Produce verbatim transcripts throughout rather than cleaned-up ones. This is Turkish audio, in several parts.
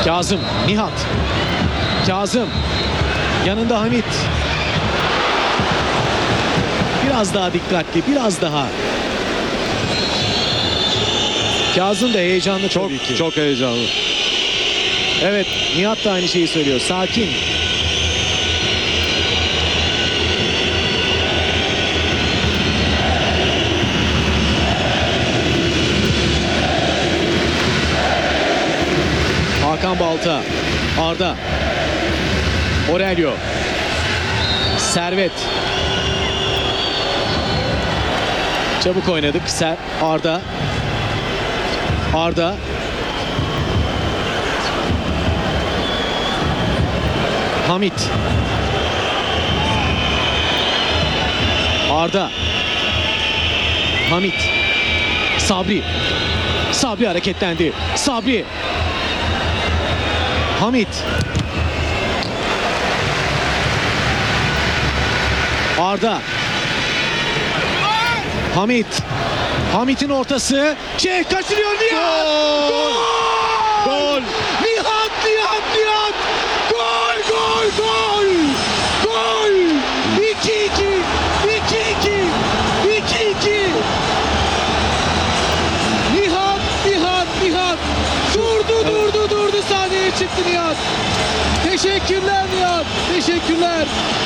Kazım, Nihat. Kazım. Yanında Hamit. Biraz daha dikkatli, biraz daha. Kazım da heyecanlı Çok tabii ki. çok heyecanlı. Evet, Nihat da aynı şeyi söylüyor. Sakin. Hakan Balta. Arda. Aurelio. Servet. Çabuk oynadık. Ser Arda. Arda. Hamit. Arda. Hamit. Sabri. Sabri hareketlendi. Sabri. Hamit. Arda. Hamit. Hamit'in ortası. Şey kaçırıyor Nihat. Gol! Gol! Nihat, Nihat, Nihat. Gol, gol, gol. Gol. iki iki. iki iki. iki iki. Nihat, Nihat, Nihat. Durdu, durdu, durdu. Sahneye çıktı Nihat. Teşekkürler Nihat. Teşekkürler.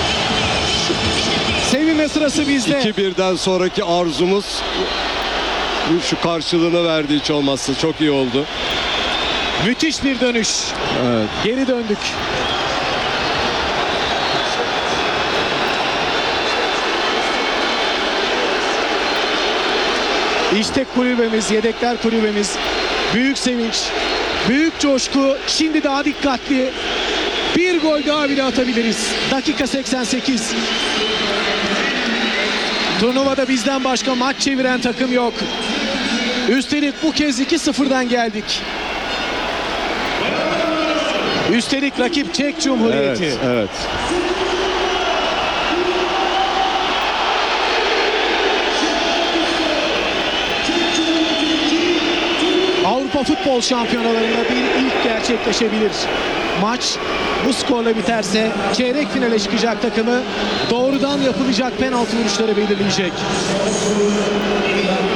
Sevinme sırası bizde. iki birden sonraki arzumuz şu karşılığını verdi, hiç olmazsa çok iyi oldu. Müthiş bir dönüş. Evet. Geri döndük. İşte kulübemiz, yedekler kulübemiz. Büyük sevinç, büyük coşku. Şimdi daha dikkatli. Bir gol daha bile atabiliriz. Dakika seksen sekiz. Turnuvada bizden başka maç çeviren takım yok. Üstelik bu kez iki sıfırdan geldik. Üstelik rakip Çek Cumhuriyeti. Evet, evet. Avrupa Futbol Şampiyonalarında bir ilk gerçekleşebilir. Maç bu skorla biterse çeyrek finale çıkacak takımı doğrudan yapılacak penaltı vuruşları belirleyecek.